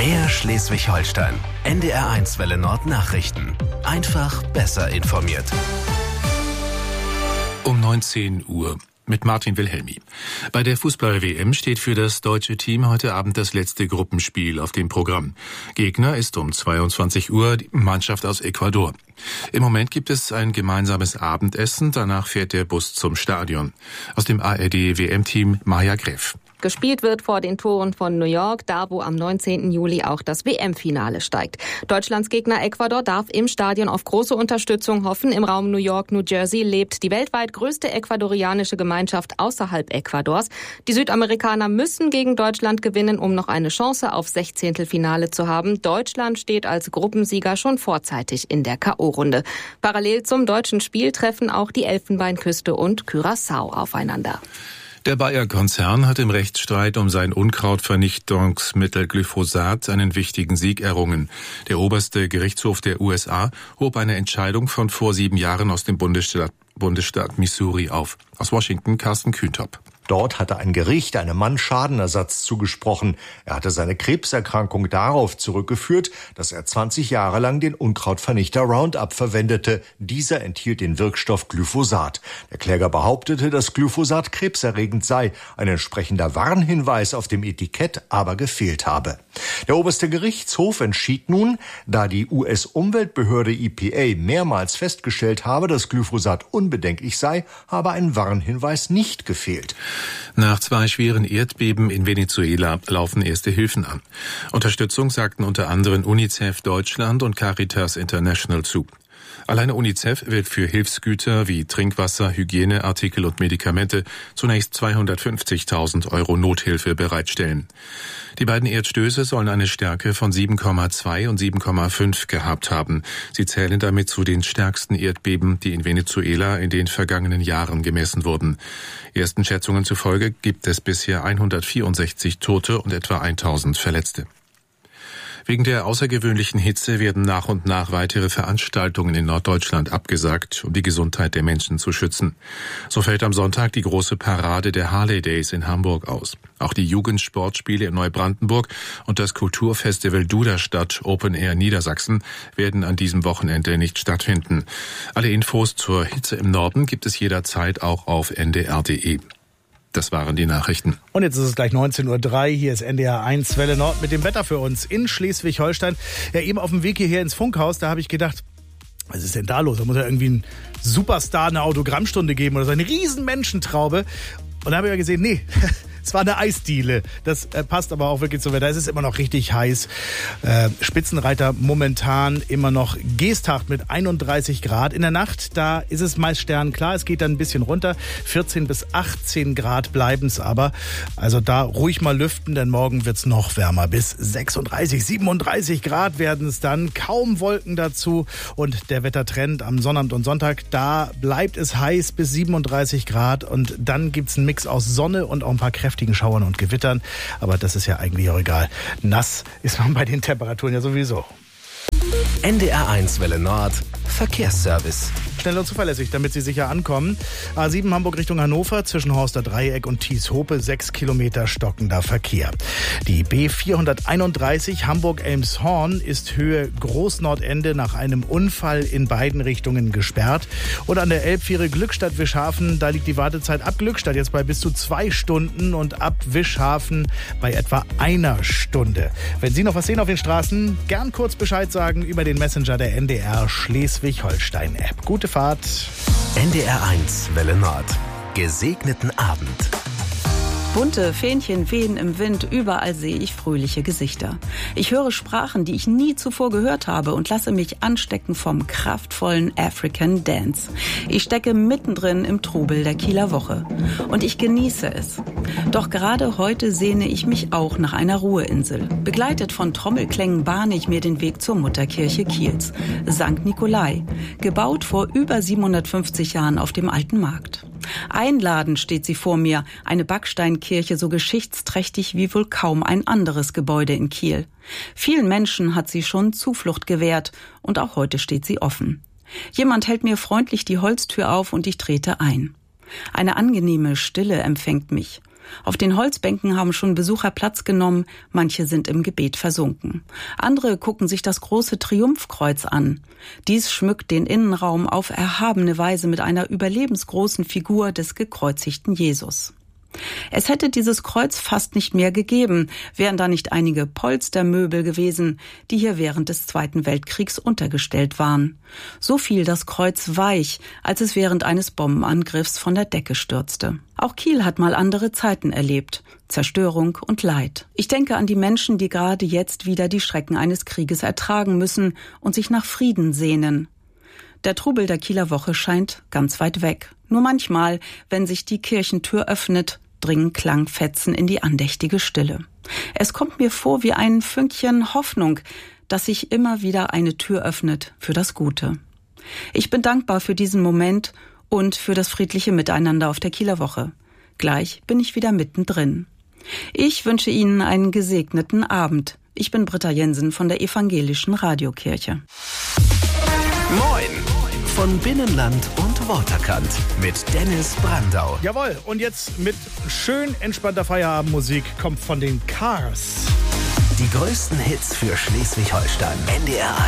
Mehr Schleswig-Holstein. NDR1 Welle Nord Nachrichten. Einfach besser informiert. Um 19 Uhr. Mit Martin Wilhelmi. Bei der Fußball-WM steht für das deutsche Team heute Abend das letzte Gruppenspiel auf dem Programm. Gegner ist um 22 Uhr die Mannschaft aus Ecuador. Im Moment gibt es ein gemeinsames Abendessen, danach fährt der Bus zum Stadion. Aus dem ARD-WM-Team Maja Greff. Gespielt wird vor den Toren von New York, da wo am 19. Juli auch das WM-Finale steigt. Deutschlands Gegner Ecuador darf im Stadion auf große Unterstützung hoffen. Im Raum New York, New Jersey lebt die weltweit größte ecuadorianische Gemeinschaft außerhalb Ecuadors. Die Südamerikaner müssen gegen Deutschland gewinnen, um noch eine Chance auf Sechzehntelfinale zu haben. Deutschland steht als Gruppensieger schon vorzeitig in der K.O.-Runde. Parallel zum deutschen Spiel treffen auch die Elfenbeinküste und Curaçao aufeinander. Der Bayer-Konzern hat im Rechtsstreit um sein Unkrautvernichtungsmittel Glyphosat einen wichtigen Sieg errungen. Der oberste Gerichtshof der USA hob eine Entscheidung von vor 7 Jahren aus dem Bundesstaat Missouri auf. Aus Washington Carsten Kühntop. Dort hatte ein Gericht einem Mann Schadenersatz zugesprochen. Er hatte seine Krebserkrankung darauf zurückgeführt, dass er 20 Jahre lang den Unkrautvernichter Roundup verwendete. Dieser enthielt den Wirkstoff Glyphosat. Der Kläger behauptete, dass Glyphosat krebserregend sei. Ein entsprechender Warnhinweis auf dem Etikett aber gefehlt habe. Der oberste Gerichtshof entschied nun, da die US-Umweltbehörde EPA mehrmals festgestellt habe, dass Glyphosat unbedenklich sei, habe ein Warnhinweis nicht gefehlt. Nach 2 schweren Erdbeben in Venezuela laufen erste Hilfen an. Unterstützung sagten unter anderem UNICEF Deutschland und Caritas International zu. Alleine UNICEF wird für Hilfsgüter wie Trinkwasser, Hygieneartikel und Medikamente zunächst 250.000 € Nothilfe bereitstellen. Die beiden Erdstöße sollen eine Stärke von 7,2 und 7,5 gehabt haben. Sie zählen damit zu den stärksten Erdbeben, die in Venezuela in den vergangenen Jahren gemessen wurden. Ersten Schätzungen zufolge gibt es bisher 164 Tote und etwa 1000 Verletzte. Wegen der außergewöhnlichen Hitze werden nach und nach weitere Veranstaltungen in Norddeutschland abgesagt, um die Gesundheit der Menschen zu schützen. So fällt am Sonntag die große Parade der Harley Days in Hamburg aus. Auch die Jugendsportspiele in Neubrandenburg und das Kulturfestival Duderstadt Open Air Niedersachsen werden an diesem Wochenende nicht stattfinden. Alle Infos zur Hitze im Norden gibt es jederzeit auch auf ndr.de. Das waren die Nachrichten. Und jetzt ist es gleich 19:03 Uhr. Hier ist NDR1 Welle Nord mit dem Wetter für uns in Schleswig-Holstein. Ja, eben auf dem Weg hierher ins Funkhaus, da habe ich gedacht, was ist denn da los? Da muss ja irgendwie ein Superstar eine Autogrammstunde geben oder so eine riesen Menschentraube. Und da habe ich ja gesehen, nee, es war eine Eisdiele. Das passt aber auch wirklich zum Wetter. Es ist immer noch richtig heiß. Spitzenreiter momentan immer noch Geesthacht mit 31 Grad. In der Nacht, da ist es meist sternklar. Es geht dann ein bisschen runter. 14 bis 18 Grad bleiben es aber. Also da ruhig mal lüften, denn morgen wird es noch wärmer. Bis 36, 37 Grad werden es dann. Kaum Wolken dazu. Und der Wettertrend am Sonnabend und Sonntag, da bleibt es heiß bis 37 Grad. Und dann gibt es einen Mix aus Sonne und auch ein paar kräftigen Schauern und Gewittern. Aber das ist ja eigentlich auch egal. Nass ist man bei den Temperaturen ja sowieso. NDR1 Welle Nord Verkehrsservice. Schnell und zuverlässig, damit Sie sicher ankommen. A7 Hamburg Richtung Hannover, zwischen Horster Dreieck und Thies-Hope, 6 Kilometer stockender Verkehr. Die B431 Hamburg-Elmshorn ist Höhe Großnordende nach einem Unfall in beiden Richtungen gesperrt. Und an der Elbfähre Glückstadt-Wischhafen, da liegt die Wartezeit ab Glückstadt jetzt bei bis zu 2 Stunden und ab Wischhafen bei etwa 1 Stunde. Wenn Sie noch was sehen auf den Straßen, gern kurz Bescheid sagen über den Messenger der NDR Schleswig-Holstein-App. Gute Fahrt. NDR1 Welle Nord. Gesegneten Abend. Bunte Fähnchen wehen im Wind, überall sehe ich fröhliche Gesichter. Ich höre Sprachen, die ich nie zuvor gehört habe und lasse mich anstecken vom kraftvollen African Dance. Ich stecke mittendrin im Trubel der Kieler Woche und ich genieße es. Doch gerade heute sehne ich mich auch nach einer Ruheinsel. Begleitet von Trommelklängen bahne ich mir den Weg zur Mutterkirche Kiels, St. Nikolai, gebaut vor über 750 Jahren auf dem Alten Markt. Einladend steht sie vor mir, eine Backsteinkirche so geschichtsträchtig wie wohl kaum ein anderes Gebäude in Kiel. Vielen Menschen hat sie schon Zuflucht gewährt und auch heute steht sie offen. Jemand hält mir freundlich die Holztür auf und ich trete ein. Eine angenehme Stille empfängt mich. Auf den Holzbänken haben schon Besucher Platz genommen, manche sind im Gebet versunken. Andere gucken sich das große Triumphkreuz an. Dies schmückt den Innenraum auf erhabene Weise mit einer überlebensgroßen Figur des gekreuzigten Jesus. Es hätte dieses Kreuz fast nicht mehr gegeben, wären da nicht einige Polstermöbel gewesen, die hier während des Zweiten Weltkriegs untergestellt waren. So fiel das Kreuz weich, als es während eines Bombenangriffs von der Decke stürzte. Auch Kiel hat mal andere Zeiten erlebt. Zerstörung und Leid. Ich denke an die Menschen, die gerade jetzt wieder die Schrecken eines Krieges ertragen müssen und sich nach Frieden sehnen. Der Trubel der Kieler Woche scheint ganz weit weg. Nur manchmal, wenn sich die Kirchentür öffnet, dringen Klangfetzen in die andächtige Stille. Es kommt mir vor wie ein Fünkchen Hoffnung, dass sich immer wieder eine Tür öffnet für das Gute. Ich bin dankbar für diesen Moment und für das friedliche Miteinander auf der Kieler Woche. Gleich bin ich wieder mittendrin. Ich wünsche Ihnen einen gesegneten Abend. Ich bin Britta Jensen von der Evangelischen Radiokirche. Moin von Binnenland und Waterkant mit Dennis Brandau. Jawohl, und jetzt mit schön entspannter Feierabendmusik kommt von den Cars. Die größten Hits für Schleswig-Holstein. NDR